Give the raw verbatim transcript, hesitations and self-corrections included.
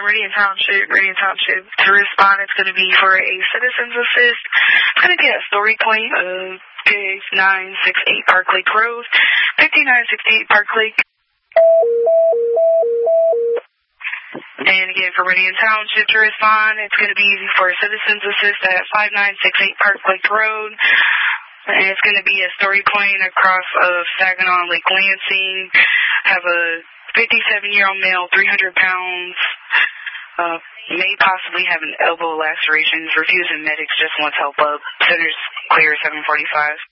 Meridian Township, Meridian Township. To respond, it's going to be for a citizen's assist. It's going to be at Story Point of fifty-nine sixty-eight Park Lake Road, fifty-nine sixty-eight Park Lake. And again, for Meridian Township to respond, it's going to be for a citizen's assist at fifty-nine sixty-eight Park Lake Road. And it's going to be a Story Point across of Saginaw and Lake Lansing. Have a fifty-seven-year-old male, three hundred pounds. Uh, may possibly have an elbow laceration. Refusing medics, just wants help up. Center's clear, seven forty-five.